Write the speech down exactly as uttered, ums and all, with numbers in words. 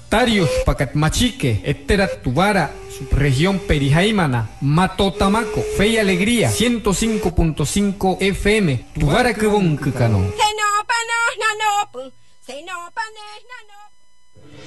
Tarius Pacatmachique, Etterat Tubara, subregión Perijaimana, Matotamaco, Fe y Alegría, ciento cinco punto cinco F M, Tubara Kebon Kukano. Se no panas, no, no, se no panes, no, no.